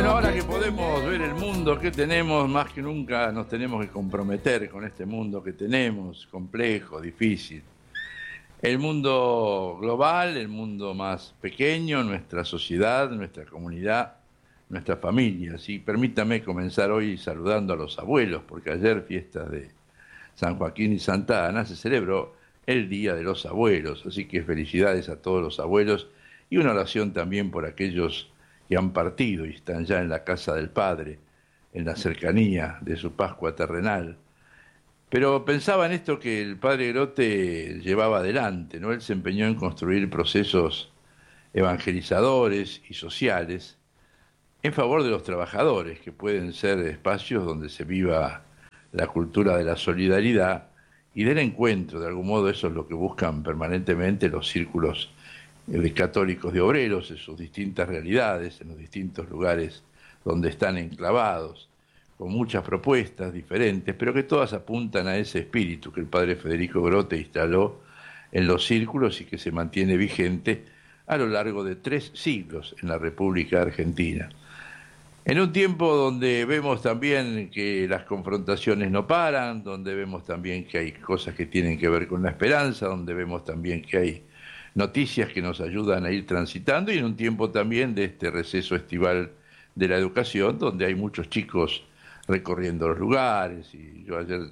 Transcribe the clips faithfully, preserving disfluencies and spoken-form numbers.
Bueno, ahora que podemos ver el mundo que tenemos, más que nunca nos tenemos que comprometer con este mundo que tenemos, complejo, difícil. El mundo global, el mundo más pequeño, nuestra sociedad, nuestra comunidad, nuestras familias. Y permítame comenzar hoy saludando a los abuelos, porque ayer, fiestas de San Joaquín y Santa Ana, se celebró el Día de los Abuelos. Así que felicidades a todos los abuelos y una oración también por aquellos que han partido y están ya en la casa del Padre, en la cercanía de su Pascua terrenal. Pero pensaba en esto que el padre Grote llevaba adelante, ¿no? Él se empeñó en construir procesos evangelizadores y sociales en favor de los trabajadores, que pueden ser espacios donde se viva la cultura de la solidaridad y del encuentro. De algún modo eso es lo que buscan permanentemente los círculos de católicos de obreros en sus distintas realidades, en los distintos lugares donde están enclavados, con muchas propuestas diferentes, pero que todas apuntan a ese espíritu que el padre Federico Grote instaló en los círculos y que se mantiene vigente a lo largo de tres siglos en la República Argentina. En un tiempo donde vemos también que las confrontaciones no paran, donde vemos también que hay cosas que tienen que ver con la esperanza, donde vemos también que hay noticias que nos ayudan a ir transitando, y en un tiempo también de este receso estival de la educación, donde hay muchos chicos recorriendo los lugares, y yo ayer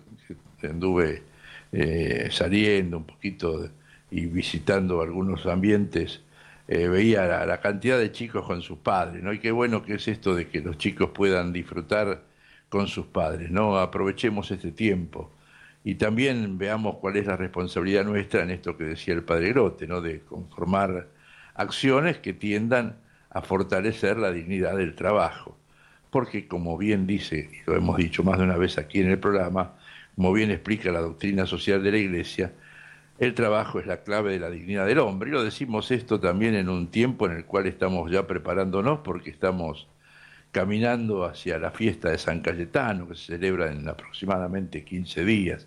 anduve eh, saliendo un poquito y visitando algunos ambientes, eh, veía la, la cantidad de chicos con sus padres, ¿no? Y qué bueno que es esto de que los chicos puedan disfrutar con sus padres, ¿no? Aprovechemos este tiempo y también veamos cuál es la responsabilidad nuestra en esto que decía el padre Grote, ¿no? De conformar acciones que tiendan a fortalecer la dignidad del trabajo. Porque, como bien dice, y lo hemos dicho más de una vez aquí en el programa, como bien explica la doctrina social de la Iglesia, el trabajo es la clave de la dignidad del hombre. Y lo decimos esto también en un tiempo en el cual estamos ya preparándonos, porque estamos caminando hacia la fiesta de San Cayetano, que se celebra en aproximadamente quince días.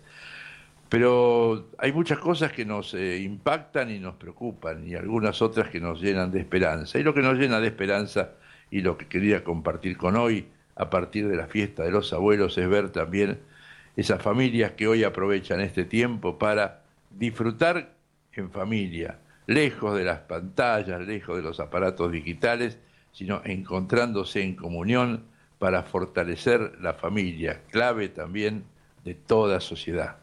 Pero hay muchas cosas que nos eh, impactan y nos preocupan, y algunas otras que nos llenan de esperanza. Y lo que nos llena de esperanza, y lo que quería compartir con hoy, a partir de la fiesta de los abuelos, es ver también esas familias que hoy aprovechan este tiempo para disfrutar en familia, lejos de las pantallas, lejos de los aparatos digitales, sino encontrándose en comunión para fortalecer la familia, clave también de toda sociedad.